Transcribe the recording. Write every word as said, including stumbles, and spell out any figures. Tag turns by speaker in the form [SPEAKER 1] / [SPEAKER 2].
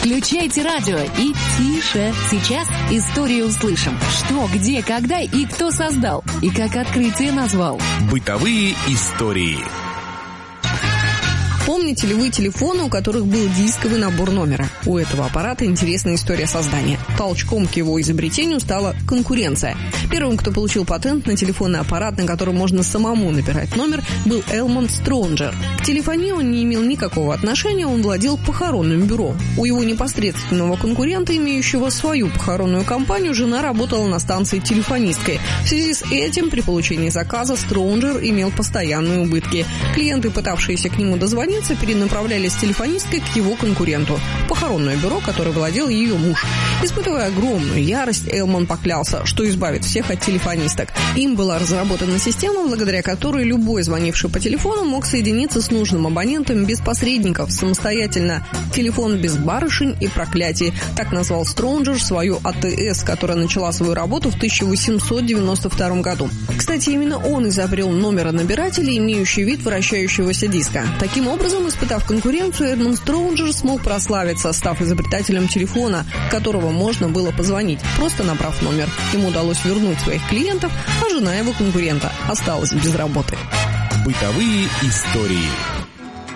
[SPEAKER 1] Включайте радио и тише. Сейчас историю услышим. Что, где, когда и кто создал. И как открытие назвал.
[SPEAKER 2] Бытовые истории.
[SPEAKER 3] Помните ли вы телефоны, у которых был дисковый набор номера? У этого аппарата интересная история создания. Толчком к его изобретению стала конкуренция. Первым, кто получил патент на телефонный аппарат, на котором можно самому набирать номер, был Элмонд Стронджер. К телефонии он не имел никакого отношения, он владел похоронным бюро. У его непосредственного конкурента, имеющего свою похоронную компанию, жена работала на станции телефонисткой. В связи с этим при получении заказа Стронджер имел постоянные убытки. Клиенты, пытавшиеся к нему дозвониться, перенаправлялись с телефонисткой к его конкуренту – похоронное бюро, которое владел ее муж. Испытывая огромную ярость, Элмон поклялся, что избавит всех от телефонисток. Им была разработана система, благодаря которой любой, звонивший по телефону, мог соединиться с нужным абонентом без посредников, самостоятельно. Телефон без барышень и проклятий. Так назвал Стронджер свою АТС, которая начала свою работу в тысяча восемьсот девяносто втором году. Кстати, именно он изобрел номеронабиратель, имеющий вид вращающегося диска. Таким образом, испытав конкуренцию, Эдмунд Стронджер смог прославиться, став изобретателем телефона, которого можно было позвонить, просто набрав номер. Ему удалось вернуть своих клиентов, а жена его конкурента осталась без работы.
[SPEAKER 2] Бытовые истории.